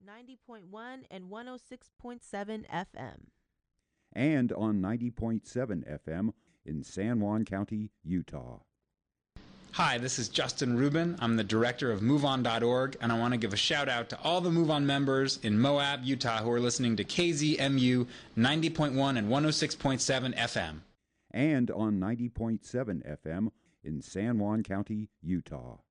90.1 and 106.7 FM. And on 90.7 FM in San Juan County, Utah. Hi, this is Justin Rubin. I'm the director of MoveOn.org, and I want to give a shout out to all the MoveOn members in Moab, Utah who are listening to KZMU 90.1 and 106.7 FM. And on 90.7 FM in San Juan County, Utah.